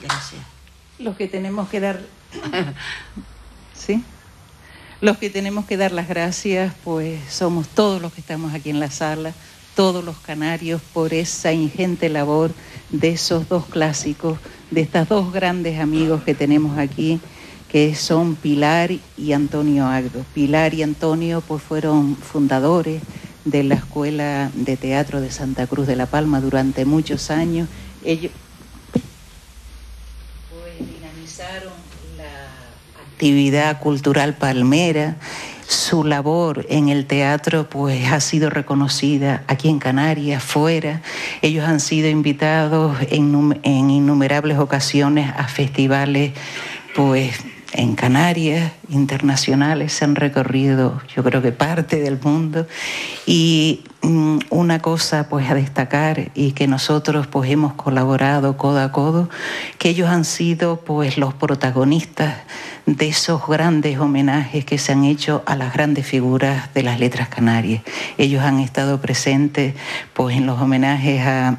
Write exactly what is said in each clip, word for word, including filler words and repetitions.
Gracias. Los que tenemos que dar... ¿Sí? Los que tenemos que dar las gracias, pues somos todos los que estamos aquí en la sala, todos los canarios, por esa ingente labor de esos dos clásicos, de estas dos grandes amigos que tenemos aquí, que son Pilar y Antonio Agdo. Pilar y Antonio pues fueron fundadores de la Escuela de Teatro de Santa Cruz de la Palma durante muchos años. Ellos pues dinamizaron la actividad cultural palmera. Su labor en el teatro pues ha sido reconocida aquí en Canarias, fuera. Ellos han sido invitados en, en innumerables ocasiones a festivales pues en Canarias, internacionales, se han recorrido yo creo que parte del mundo. Y um, una cosa pues a destacar, y que nosotros pues hemos colaborado codo a codo, que ellos han sido pues los protagonistas de esos grandes homenajes que se han hecho a las grandes figuras de las letras canarias. Ellos han estado presentes pues en los homenajes a,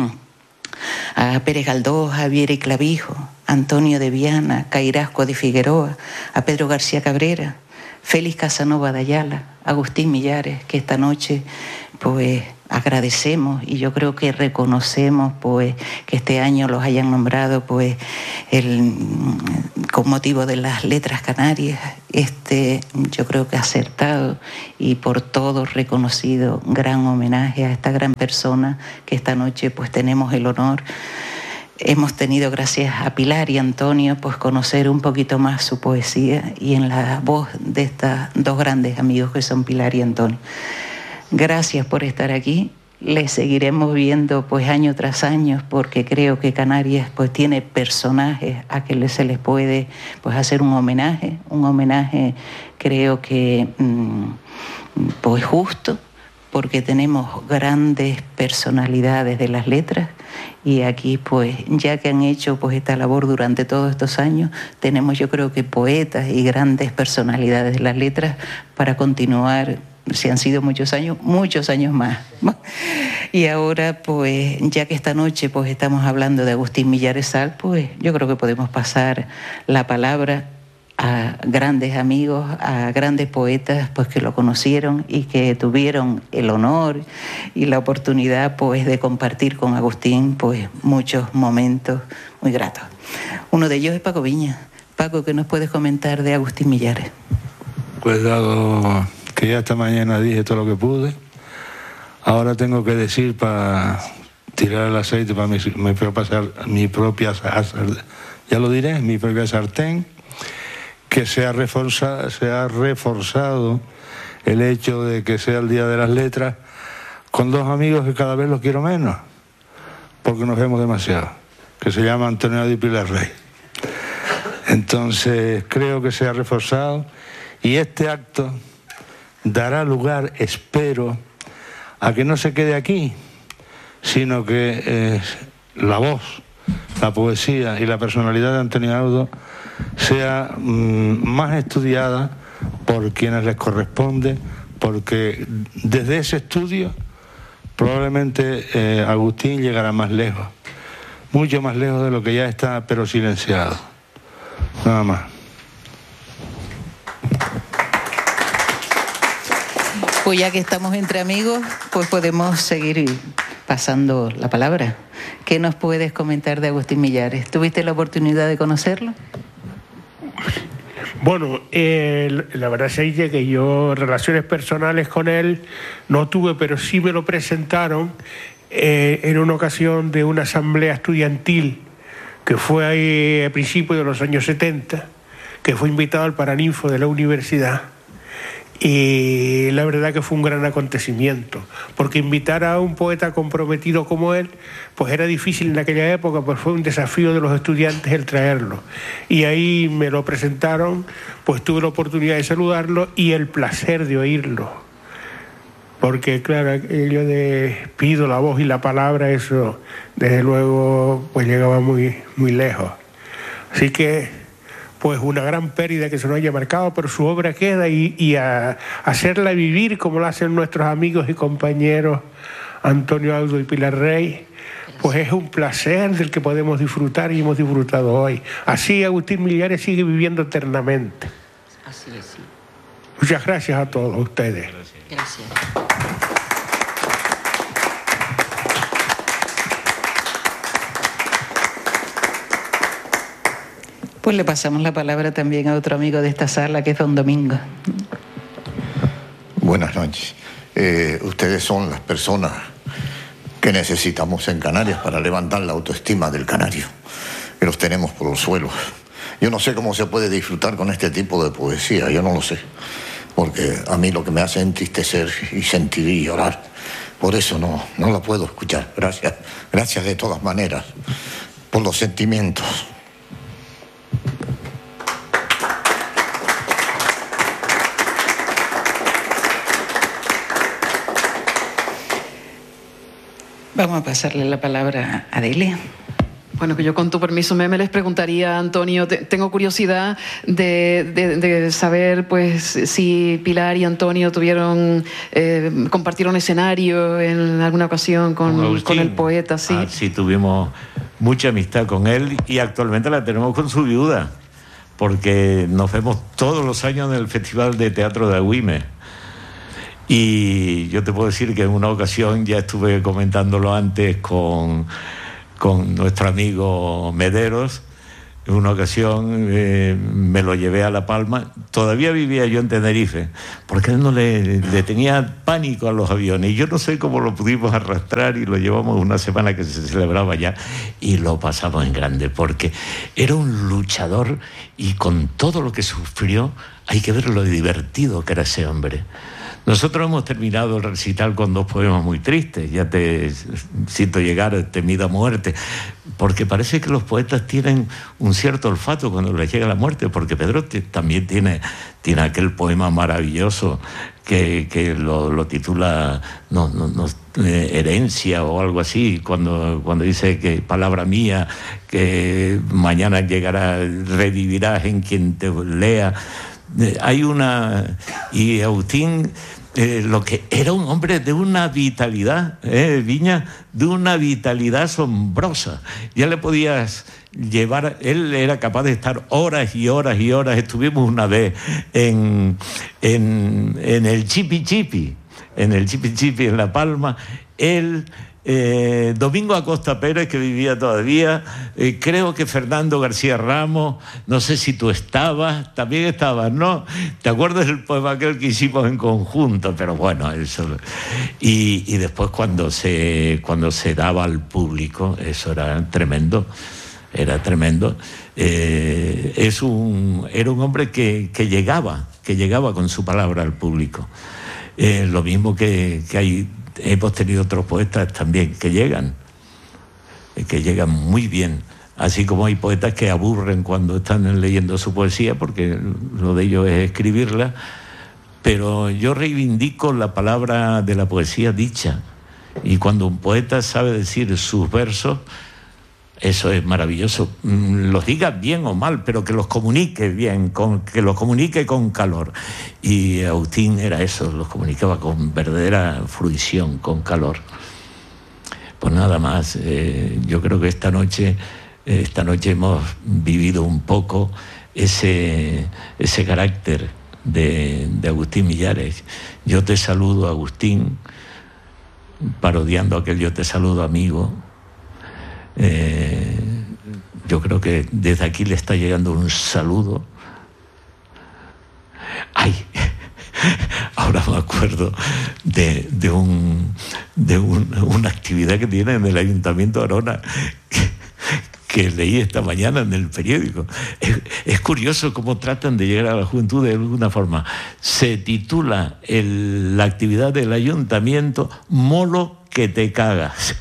a Pérez Galdós, a Viera y Clavijo, Antonio de Viana, Cairasco de Figueroa, a Pedro García Cabrera, Félix Casanova de Ayala, Agustín Millares, que esta noche pues agradecemos y yo creo que reconocemos pues que este año los hayan nombrado pues el, con motivo de las letras canarias, este yo creo que acertado y por todos reconocido gran homenaje a esta gran persona que esta noche pues tenemos el honor. Hemos tenido, gracias a Pilar y Antonio, pues conocer un poquito más su poesía y en la voz de estos dos grandes amigos que son Pilar y Antonio. Gracias por estar aquí. Les seguiremos viendo pues año tras año porque creo que Canarias pues tiene personajes a que se les puede pues hacer un homenaje, un homenaje creo que mmm, pues justo, porque tenemos grandes personalidades de las letras y aquí pues ya que han hecho pues esta labor durante todos estos años, tenemos yo creo que poetas y grandes personalidades de las letras para continuar, si han sido muchos años, muchos años más. Y ahora pues ya que esta noche pues estamos hablando de Agustín Millares Sal, pues yo creo que podemos pasar la palabra a grandes amigos, a grandes poetas pues que lo conocieron y que tuvieron el honor y la oportunidad pues de compartir con Agustín pues muchos momentos muy gratos. Uno de ellos es Paco Viña. Paco, ¿qué nos puedes comentar de Agustín Millares? Pues dado que ya esta mañana dije todo lo que pude, ahora tengo que decir para tirar el aceite para mi, mi propia, mi propia ya lo diré, mi propia sartén, que se ha, reforzado, se ha reforzado el hecho de que sea el Día de las Letras con dos amigos que cada vez los quiero menos, porque nos vemos demasiado, que se llama Antonio y Pilar Rey. Entonces creo que se ha reforzado y este acto dará lugar, espero, a que no se quede aquí, sino que eh, la voz, la poesía y la personalidad de Antonio Agdo sea mmm, más estudiada por quienes les corresponde, porque desde ese estudio probablemente eh, Agustín llegará más lejos, mucho más lejos de lo que ya está, pero silenciado. Nada más. Pues ya que estamos entre amigos, pues podemos seguir pasando la palabra. ¿Qué nos puedes comentar de Agustín Millares? ¿Tuviste la oportunidad de conocerlo? Bueno, eh, la verdad es que yo relaciones personales con él no tuve, pero sí me lo presentaron eh, en una ocasión de una asamblea estudiantil que fue ahí a principios de los años setenta, que fue invitado al Paraninfo de la universidad. Y la verdad que fue un gran acontecimiento, porque invitar a un poeta comprometido como él pues era difícil en aquella época, pues fue un desafío de los estudiantes el traerlo, y ahí me lo presentaron, pues tuve la oportunidad de saludarlo y el placer de oírlo, porque claro, yo de pido la voz y la palabra, eso desde luego pues llegaba muy, muy lejos, así que pues una gran pérdida que se nos haya marcado, pero su obra queda y, y a, a hacerla vivir como lo hacen nuestros amigos y compañeros Antonio Agdo y Pilar Rey, pues es un placer del que podemos disfrutar y hemos disfrutado hoy. Así Agustín Millares sigue viviendo eternamente. Así es, sí. Muchas gracias a todos ustedes. Gracias. Pues le pasamos la palabra también a otro amigo de esta sala, que es don Domingo. Buenas noches. Eh, ustedes son las personas que necesitamos en Canarias para levantar la autoestima del canario, que los tenemos por los suelos. Yo no sé cómo se puede disfrutar con este tipo de poesía, yo no lo sé, porque a mí lo que me hace entristecer y sentir y llorar, por eso no, no la puedo escuchar. Gracias, gracias de todas maneras por los sentimientos. Vamos a pasarle la palabra a Delia. Bueno, que yo con tu permiso me, me les preguntaría, Antonio, te, tengo curiosidad de, de, de saber pues si Pilar y Antonio tuvieron, eh, compartieron escenario en alguna ocasión con, con, con el poeta, ¿sí? Ah, sí, tuvimos mucha amistad con él y actualmente la tenemos con su viuda, porque nos vemos todos los años en el Festival de Teatro de Agüime. Y yo te puedo decir que en una ocasión, ya estuve comentándolo antes con, con nuestro amigo Mederos, en una ocasión eh, me lo llevé a La Palma, todavía vivía yo en Tenerife, porque él no le, le tenía pánico a los aviones, y yo no sé cómo lo pudimos arrastrar y lo llevamos una semana que se celebraba ya, y lo pasamos en grande, porque era un luchador, y con todo lo que sufrió, hay que ver lo divertido que era ese hombre. Nosotros hemos terminado el recital con dos poemas muy tristes, ya te siento llegar, temida muerte, porque parece que los poetas tienen un cierto olfato cuando les llega la muerte, porque Pedro también tiene, tiene aquel poema maravilloso que, que lo, lo titula no, no, no, eh, Herencia o algo así, cuando, cuando dice que palabra mía, que mañana llegará, revivirás en quien te lea. Eh, hay una... Y Agustín... Eh, lo que era un hombre de una vitalidad, eh, Viña, de una vitalidad asombrosa. Ya le podías llevar, él era capaz de estar horas y horas y horas. Estuvimos una vez en, en, en el Chipi Chipi, en el Chipi Chipi en La Palma, él... Eh, Domingo Acosta Pérez, que vivía todavía, eh, creo que Fernando García Ramos, no sé si tú estabas, también estabas, ¿no? ¿Te acuerdas del poema aquel que hicimos en conjunto? Pero bueno, eso... Y, y después cuando se, cuando se daba al público, eso era tremendo, era tremendo. Eh, es un, era un hombre que, que llegaba, que llegaba con su palabra al público. Eh, lo mismo que, que hay... Hemos tenido otros poetas también que llegan, que llegan muy bien, así como hay poetas que aburren cuando están leyendo su poesía, porque lo de ellos es escribirla, pero yo reivindico la palabra de la poesía dicha, y cuando un poeta sabe decir sus versos, eso es maravilloso. Los diga bien o mal, pero que los comunique bien, con, que los comunique con calor. Y Agustín era eso, los comunicaba con verdadera fruición, con calor. Pues nada más, eh, yo creo que esta noche, esta noche hemos vivido un poco ese, ese carácter de, de Agustín Millares. Yo te saludo, Agustín, parodiando aquel yo te saludo, amigo. Eh, yo creo que desde aquí le está llegando un saludo. Ay, ahora me acuerdo de, de, un, de un, una actividad que tiene en el Ayuntamiento de Arona, que, que leí esta mañana en el periódico. Es, es curioso cómo tratan de llegar a la juventud de alguna forma. Se titula el, la actividad del Ayuntamiento Molo que te cagas.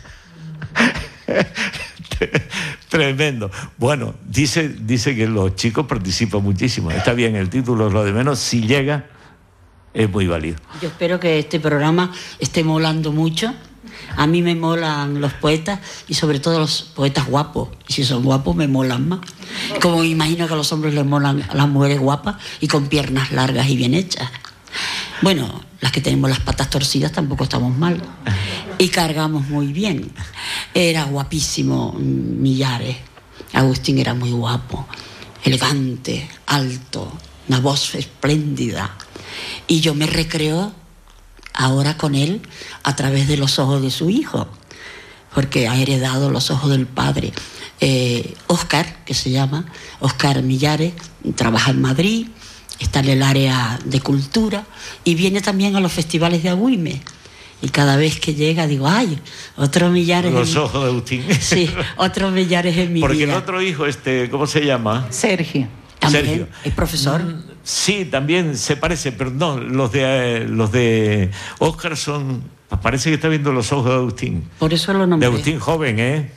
Tremendo. Bueno, dice, dice que los chicos participan muchísimo. Está bien el título, lo de menos, si llega, es muy válido. Yo espero que este programa esté molando mucho. A mí me molan los poetas y sobre todo los poetas guapos. Y si son guapos, me molan más. Como me imagino que a los hombres les molan a las mujeres guapas y con piernas largas y bien hechas. Bueno, las que tenemos las patas torcidas tampoco estamos mal. Y cargamos muy bien. Era guapísimo Millares. Agustín era muy guapo, elegante, alto, una voz espléndida. Y yo me recreo ahora con él a través de los ojos de su hijo, porque ha heredado los ojos del padre. Eh, Óscar, que se llama Óscar Millares, trabaja en Madrid, está en el área de cultura y viene también a los festivales de Agüime. Y cada vez que llega digo, ay, otro Millares. Los en... ojos de Agustín. Sí, otro Millares en mi Porque vida. el otro hijo, este, ¿cómo se llama? Sergio. También Sergio. es profesor. Mm, sí, también se parece, pero no, los de eh, los de Óscar son, parece que está viendo los ojos de Agustín. Por eso lo De nombré. Agustín joven, ¿eh?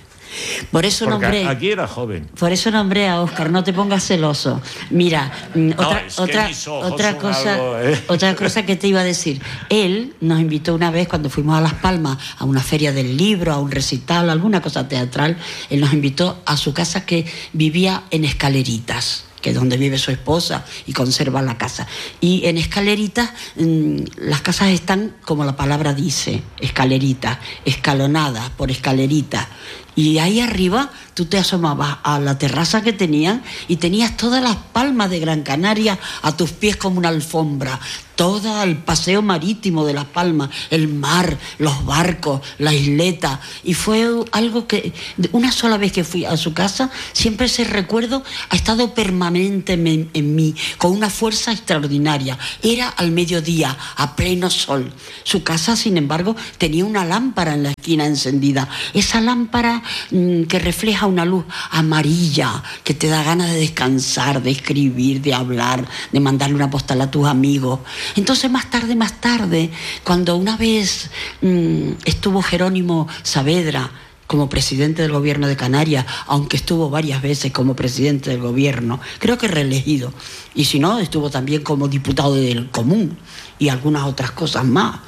Por eso Porque nombré. aquí era joven. Por eso nombré a Óscar, no te pongas celoso. Mira, mm, No, otra, es que otra, mis ojos otra son cosa, algo, ¿eh? otra cosa que te iba a decir. Él nos invitó una vez cuando fuimos a Las Palmas a una feria del libro, a un recital, alguna cosa teatral. Él nos invitó a su casa que vivía en Escaleritas, que es donde vive su esposa y conserva la casa. Y en Escaleritas mmm, las casas están, como la palabra dice, escaleritas, escalonadas por escaleritas. Y ahí arriba tú te asomabas a la terraza que tenían y tenías todas las palmas de Gran Canaria a tus pies como una alfombra. Todo el paseo marítimo de Las Palmas, el mar, los barcos, la isleta. Y fue algo que, una sola vez que fui a su casa, siempre ese recuerdo ha estado permanente en, en mí, con una fuerza extraordinaria. Era al mediodía, a pleno sol. Su casa, sin embargo, tenía una lámpara en la esquina encendida. Esa lámpara mmm, que refleja una luz amarilla, que te da ganas de descansar, de escribir, de hablar, de mandarle una postal a tus amigos. Entonces más tarde, más tarde, cuando una vez mmm, estuvo Jerónimo Saavedra como presidente del gobierno de Canarias, aunque estuvo varias veces como presidente del gobierno, creo que reelegido, y si no, estuvo también como diputado del Común y algunas otras cosas más.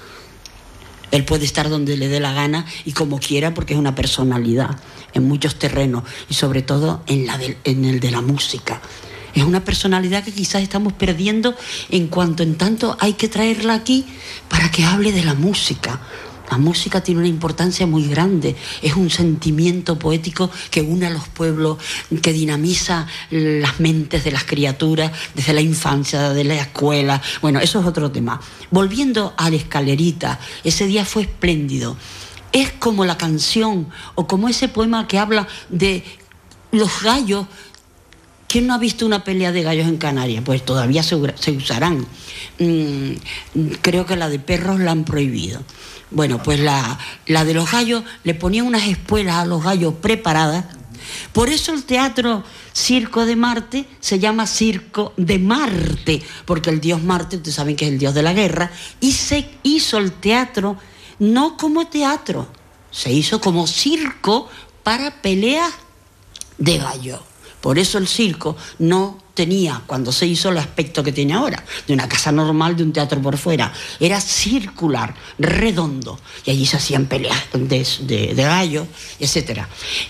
Él puede estar donde le dé la gana y como quiera porque es una personalidad en muchos terrenos y sobre todo en, la de, en el de la música. Es una personalidad que quizás estamos perdiendo en cuanto en tanto hay que traerla aquí para que hable de la música. La música tiene una importancia muy grande, es un sentimiento poético que une a los pueblos, que dinamiza las mentes de las criaturas desde la infancia, de la escuela. Bueno, eso es otro tema. Volviendo a la Escalerita, ese día fue espléndido. Es como la canción o como ese poema que habla de los gallos. ¿Quién no ha visto una pelea de gallos en Canarias? Pues todavía se, se usarán. Mm, creo que la de perros la han prohibido. Bueno, pues la, la de los gallos, le ponían unas espuelas a los gallos preparadas. Por eso el teatro Circo de Marte se llama Circo de Marte, porque el dios Marte, ustedes saben que es el dios de la guerra, y se hizo el teatro no como teatro, se hizo como circo para peleas de gallos. Por eso el circo no tenía, cuando se hizo, el aspecto que tiene ahora, de una casa normal, de un teatro por fuera. Era circular, redondo, y allí se hacían peleas de, de, de gallos, etcétera.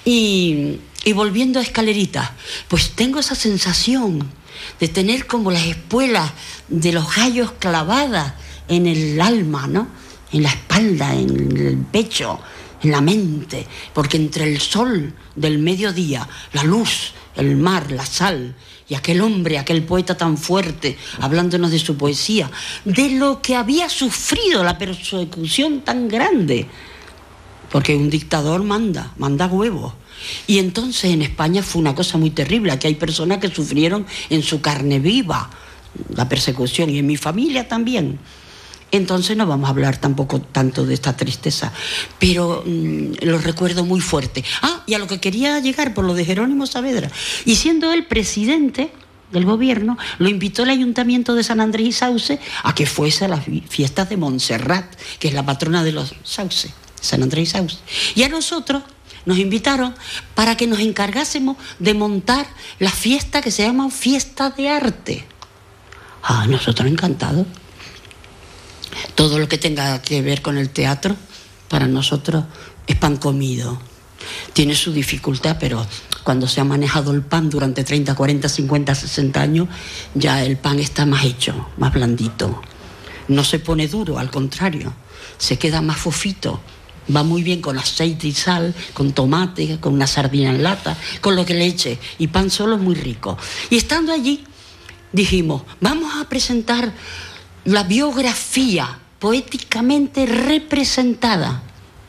Y, y volviendo a Escaleritas, pues tengo esa sensación de tener como las espuelas de los gallos clavadas en el alma, ¿no? En la espalda, en el pecho, en la mente, porque entre el sol del mediodía, la luz, el mar, la sal, y aquel hombre, aquel poeta tan fuerte, hablándonos de su poesía, de lo que había sufrido la persecución tan grande, porque un dictador manda, manda huevos. Y entonces en España fue una cosa muy terrible, aquí hay personas que sufrieron en su carne viva la persecución, y en mi familia también. Entonces no vamos a hablar tampoco tanto de esta tristeza, pero mmm, lo recuerdo muy fuerte. Ah, y a lo que quería llegar por lo de Jerónimo Saavedra. Y siendo él presidente del gobierno, lo invitó el Ayuntamiento de San Andrés y Sauce a que fuese a las fiestas de Montserrat, que es la patrona de los Sauce, San Andrés y Sauce. Y a nosotros nos invitaron para que nos encargásemos de montar la fiesta que se llama Fiesta de Arte. Ah, nosotros encantados. Todo lo que tenga que ver con el teatro, para nosotros es pan comido. Tiene su dificultad, pero cuando se ha manejado el pan durante treinta, cuarenta, cincuenta, sesenta años, ya el pan está más hecho, más blandito. No se pone duro, al contrario, se queda más fofito, Va muy bien con aceite y sal, con tomate, con una sardina en lata, con lo que le eche. Y pan solo es muy rico. Y estando allí, dijimos, vamos a presentar la biografía poéticamente representada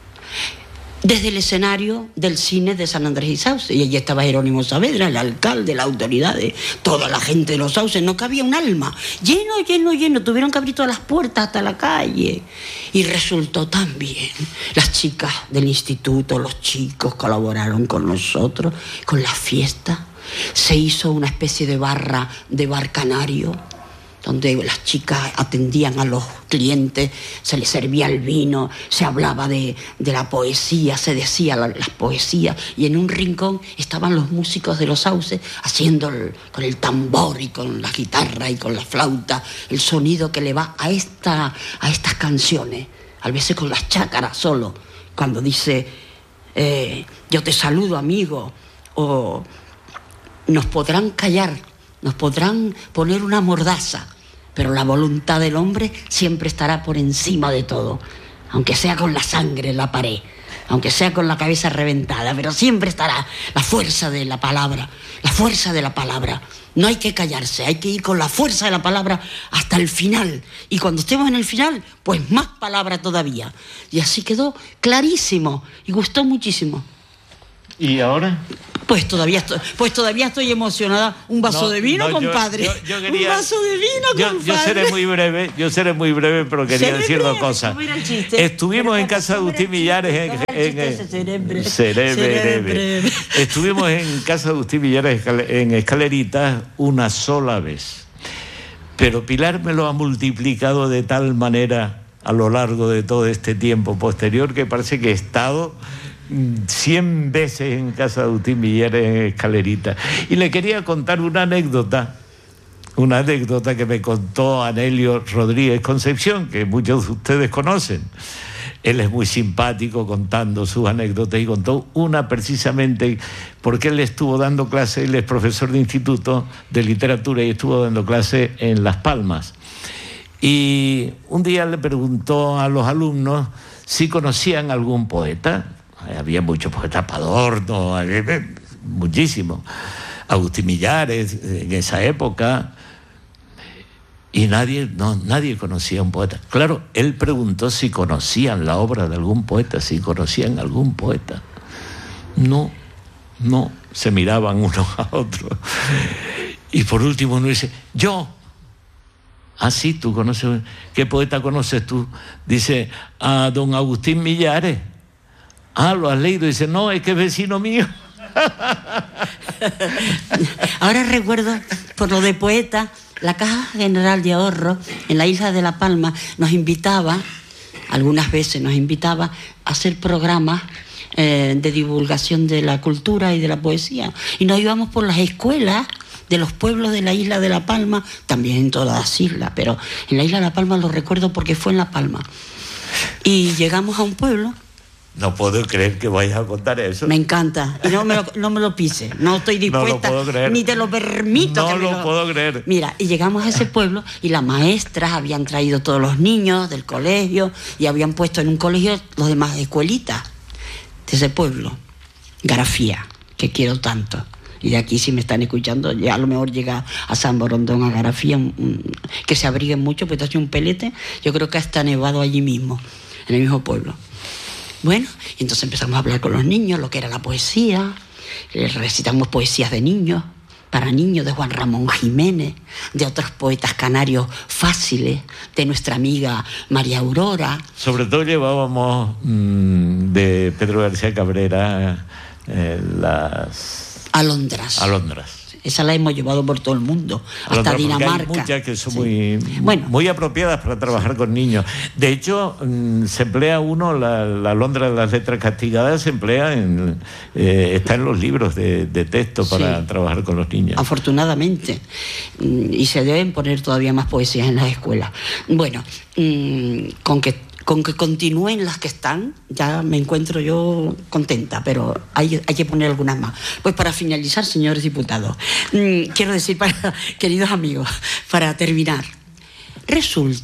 desde el escenario del cine de San Andrés y Sauce. Y allí estaba Jerónimo Saavedra, el alcalde, las autoridades, toda la gente de los Sauces, no cabía un alma. Lleno, lleno, lleno. Tuvieron que abrir todas las puertas hasta la calle. Y resultó tan bien. Las chicas del instituto, los chicos colaboraron con nosotros, con la fiesta. Se hizo una especie de barra, de bar canario, donde las chicas atendían a los clientes, se les servía el vino, se hablaba de, de la poesía, se decía la, las poesías, y en un rincón estaban los músicos de los Sauces haciendo el, con el tambor y con la guitarra y con la flauta el sonido que le va a, esta, a estas canciones, a veces con las chácaras solo, cuando dice eh, yo te saludo amigo, o nos podrán callar, nos podrán poner una mordaza, pero la voluntad del hombre siempre estará por encima de todo, aunque sea con la sangre en la pared, aunque sea con la cabeza reventada, pero siempre estará la fuerza de la palabra, la fuerza de la palabra. No hay que callarse, hay que ir con la fuerza de la palabra hasta el final. Y cuando estemos en el final, pues más palabra todavía. Y así quedó clarísimo y gustó muchísimo. ¿Y ahora? Pues todavía estoy, pues todavía estoy emocionada. Un vaso No, de vino, no, yo- compadre. yo- yo quería- Un vaso de vino, Yo, compadre. yo seré muy breve, yo seré muy breve, pero quería Seré decir dos breve, cosas. ¿cómo era el chiste? Estuvimos en Pero casa de ¿cómo era el Agustín Millares en, chiste? ¿Cómo era el en- chiste? Seré breve. seré Seré breve. breve. Estuvimos en casa de Agustín Millares en Escaleritas una sola vez. Pero Pilar me lo ha multiplicado de tal manera a lo largo de todo este tiempo posterior que parece que he estado cien veces en casa de Agustín Millares en Escaleritas. Y le quería contar una anécdota, una anécdota que me contó Anelio Rodríguez Concepción, que muchos de ustedes conocen. Él es muy simpático contando sus anécdotas y contó una precisamente porque él estuvo dando clase, él es profesor de instituto de literatura y estuvo dando clase en Las Palmas. Y un día le preguntó a los alumnos si conocían algún poeta. Había muchos poetas, Padorno, muchísimos. Agustín Millares en esa época. Y nadie, no, nadie conocía a un poeta. Claro, él preguntó si conocían la obra de algún poeta, si conocían algún poeta. No, no, se miraban unos a otros. Y por último uno dice, yo. Ah, sí, tú conoces. ¿Qué poeta conoces tú? Dice, a don Agustín Millares. Ah, ¿lo has leído? Dice, no, es que es vecino mío. Ahora recuerdo, por lo de poeta, la Caja General de Ahorro en la isla de La Palma nos invitaba, algunas veces nos invitaba a hacer programas eh, de divulgación de la cultura y de la poesía. Y nos íbamos por las escuelas de los pueblos de la isla de La Palma, también en todas las islas, pero en la isla de La Palma lo recuerdo porque fue en La Palma. Y llegamos a un pueblo. No puedo creer que vayas a contar eso. Me encanta. Y no me lo, no me lo pise. No estoy dispuesta. No lo puedo creer. Ni te lo permito. No que me lo puedo creer. Mira, y llegamos a ese pueblo y las maestras habían traído todos los niños del colegio y habían puesto en un colegio los demás escuelitas de ese pueblo. Garafía, que quiero tanto. Y de aquí, si me están escuchando, ya a lo mejor llega a San Borondón, a Garafía, un, un, que se abriguen mucho, porque está un pelete. Yo creo que hasta nevado allí mismo, en el mismo pueblo. Bueno, y entonces empezamos a hablar con los niños, lo que era la poesía. Les recitamos poesías de niños, para niños, de Juan Ramón Jiménez, de otros poetas canarios fáciles, de nuestra amiga María Aurora. Sobre todo llevábamos mmm, de Pedro García Cabrera eh, las... Alondras. Alondras. Esa la hemos llevado por todo el mundo, hasta Dinamarca. Hay muchas que son sí. muy, bueno. muy apropiadas para trabajar con niños. De hecho, mmm, se emplea uno, la, la alondra de las letras castigadas, se emplea, en, eh, está en los libros de, de texto para sí. trabajar con los niños. Afortunadamente. Y se deben poner todavía más poesías en las escuelas. Bueno, mmm, con que con que continúen las que están, ya me encuentro yo contenta, pero hay, hay que poner algunas más. Pues para finalizar, señores diputados, mmm, quiero decir, para, queridos amigos, para terminar, resulta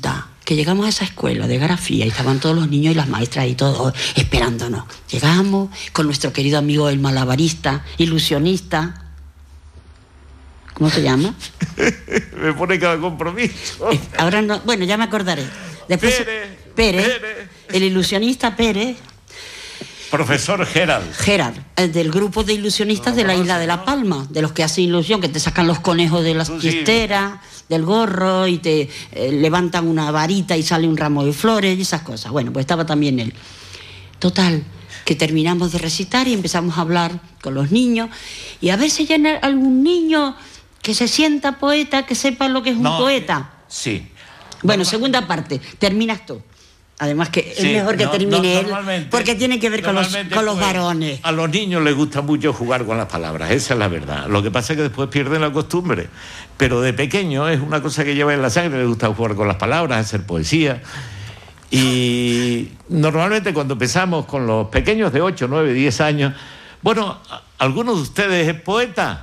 que llegamos a esa escuela de grafía y estaban todos los niños y las maestras y todos esperándonos. Llegamos con nuestro querido amigo el malabarista, ilusionista. ¿Cómo se llama? Me pone cada compromiso. Eh, Ahora no, bueno, ya me acordaré. Después, Pérez, Pérez, Pérez. el ilusionista Pérez. Profesor Gerald. Gerard, el del grupo de ilusionistas No, de la no, isla no, de La no. Palma, de los que hacen ilusión, que te sacan los conejos de las Tú sí. chisteras, del gorro, y te eh, levantan una varita y sale un ramo de flores y esas cosas. Bueno, pues estaba también él. Total, que terminamos de recitar y empezamos a hablar con los niños, y a ver si hay algún niño que se sienta poeta, que sepa lo que es un No, poeta. Sí. Bueno, segunda parte, terminas tú. Además que es Sí, mejor que no, termine no, él, normalmente- porque tiene que ver con los, normalmente, con los pues, varones. A los niños les gusta mucho jugar con las palabras, esa es la verdad. Lo que pasa es que después pierden la costumbre. Pero de pequeño es una cosa que lleva en la sangre, les gusta jugar con las palabras, hacer poesía. Y normalmente cuando empezamos con los pequeños de ocho, nueve, diez años, bueno, ¿alguno de ustedes es poeta?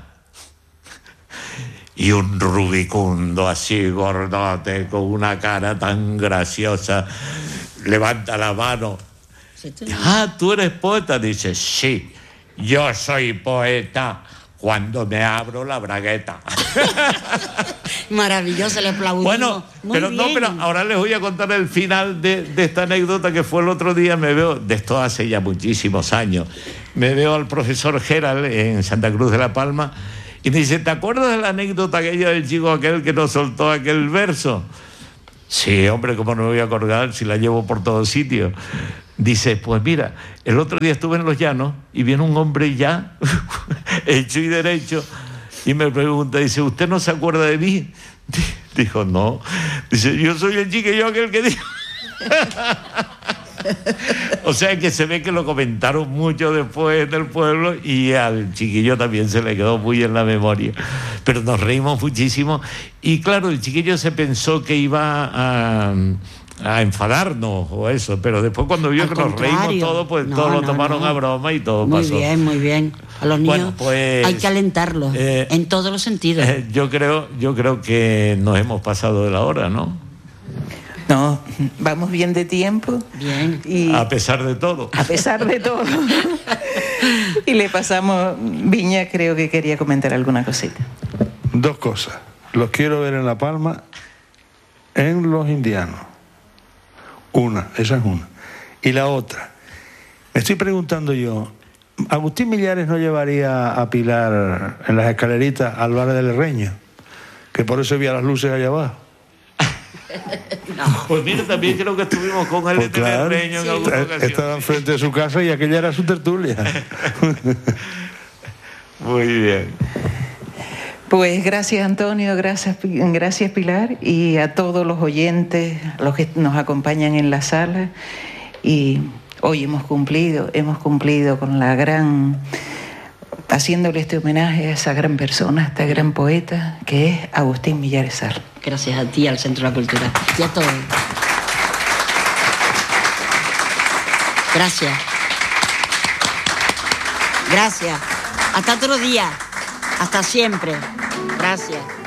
Y un rubicundo así, gordote, con una cara tan graciosa, levanta la mano. Ah, ¿tú eres poeta? Dice, sí, yo soy poeta cuando me abro la bragueta. Maravilloso, le aplaudimos. Bueno, Muy pero no, bien. pero ahora les voy a contar el final de, de esta anécdota que fue el otro día. Me veo, de esto hace ya muchísimos años, me veo al profesor Gerald en Santa Cruz de la Palma y me dice, ¿te acuerdas de la anécdota aquella del chico aquel que nos soltó aquel verso? Sí, hombre, ¿cómo no me voy a acordar si la llevo por todos sitios? Dice, pues mira, el otro día estuve en Los Llanos y viene un hombre ya, hecho y derecho, y me pregunta, dice, ¿usted no se acuerda de mí? Dijo, no. Dice, yo soy el chiquillo aquel que dijo. O sea que se ve que lo comentaron mucho después del pueblo y al chiquillo también se le quedó muy en la memoria. Pero nos reímos muchísimo y claro, el chiquillo se pensó que iba a, a enfadarnos o eso, pero después cuando vio Al que nos contrario. reímos todo, pues No, todos lo no, tomaron no. a broma y todo Muy pasó. bien, muy bien. A los niños Bueno, pues, hay que alentarlos eh, en todos los sentidos. Eh, yo creo, yo creo que nos hemos pasado de la hora, ¿no? No, vamos bien de tiempo. Bien. Y A pesar de todo. a pesar de todo. Y le pasamos, Viña creo que quería comentar alguna cosita. Dos cosas. Los quiero ver en La Palma, en Los Indianos. Una, esa es una. Y la otra, me estoy preguntando yo, ¿Agustín Millares no llevaría a Pilar en las escaleritas al bar del Herreño? Que por eso había las luces allá abajo. Pues mira, también creo que estuvimos con él Pues en claro, el Reño en alguna eh, ocasión. estaba enfrente de su casa y aquella era su tertulia. Muy bien. Pues gracias Antonio, gracias, Pi- gracias Pilar y a todos los oyentes, a los que nos acompañan en la sala. Y hoy hemos cumplido, hemos cumplido con la gran, haciéndole este homenaje a esa gran persona, a esta gran poeta que es Agustín Millares Sal. Gracias a ti, al Centro de la Cultura. Y a todos. Gracias. Gracias. Hasta otro día. Hasta siempre. Gracias.